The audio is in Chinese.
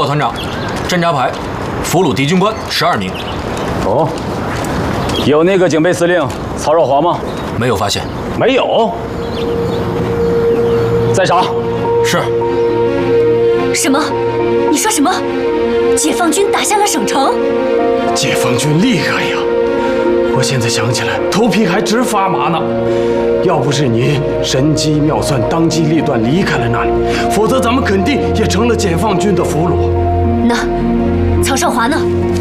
团长，侦察排俘虏敌军官12名。 哦，有那个警备司令曹少华吗？ 没有发现。 没有。在查。 是。 什么？你说什么？解放军打下了省城？ 解放军厉害呀！我现在想起来，头皮还直发麻呢。要不是你神机妙算，当机立断离开了那里，否则咱们肯定也成了解放军的俘虏。 那曹少华呢？